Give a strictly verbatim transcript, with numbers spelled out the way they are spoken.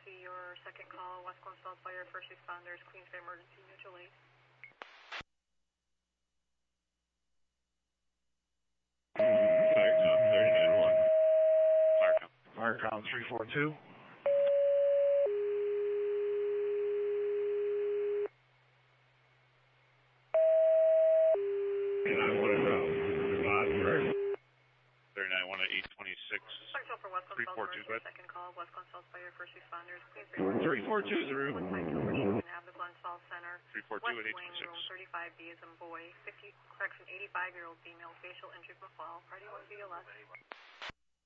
see your second call, West Consult Fire, first responders, Queens Bay Emergency, mutual aid. Fire com thirty-nine one. Fire com. Fire com three four two. thirty-nine one at eight twenty-six. three four two, go ahead. Second call, West Consult Fire, first responders, Queens Bay Emergency. three four two is the room. Have the Glen Fall Center. three four two West at eight Wing, twenty-six. room thirty-five B is in boy, fifty, correction, eighty-five-year-old female, facial injured with fall, party one B L S.